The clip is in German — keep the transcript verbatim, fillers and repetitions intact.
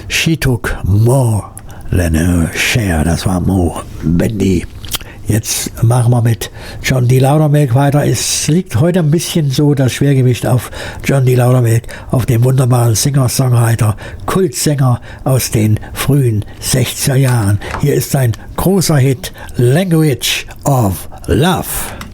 She took more than her share. Das war Mo Bendy. Jetzt machen wir mit John D. Loudermilk weiter. Es liegt heute ein bisschen so das Schwergewicht auf John D. Loudermilk, auf dem wunderbaren Singer-Songwriter, Kultsänger aus den frühen sechziger Jahren. Hier ist ein großer Hit, Language of Love.